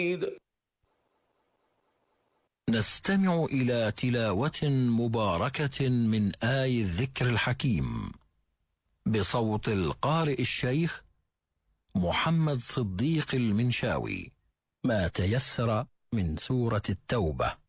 نستمع إلى تلاوة مباركة من آي الذكر الحكيم بصوت القارئ الشيخ محمد صديق المنشاوي، ما تيسر من سورة التوبة.